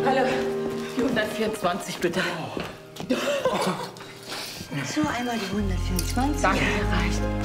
Hallo, die 124 bitte. So, einmal die 124. Danke, reicht.